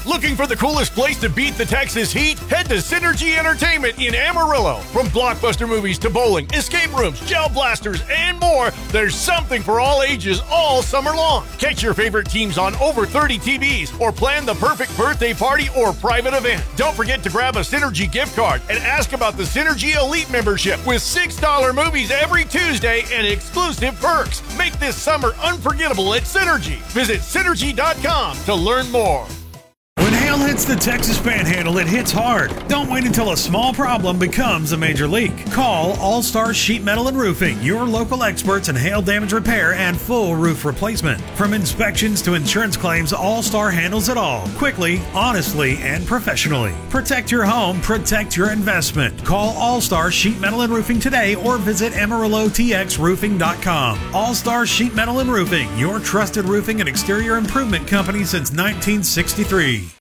Looking for the coolest place to beat the Texas heat? Head to Synergy Entertainment in Amarillo. From blockbuster movies to bowling, escape rooms, gel blasters, and more, there's something for all ages all summer long. Catch your favorite teams on over 30 TVs or plan the perfect birthday party or private event. Don't forget to grab a Synergy gift card and ask about the Synergy Elite membership with $6 movies every Tuesday and exclusive perks. Make this summer unforgettable at Synergy. Visit Synergy.com to learn more. When hail hits the Texas Panhandle, it hits hard. Don't wait until a small problem becomes a major leak. Call All-Star Sheet Metal and Roofing, your local experts in hail damage repair and full roof replacement. From inspections to insurance claims, All-Star handles it all. Quickly, honestly, and professionally. Protect your home, protect your investment. Call All-Star Sheet Metal and Roofing today or visit AmarilloTXRoofing.com. All-Star Sheet Metal and Roofing, your trusted roofing and exterior improvement company since 1963.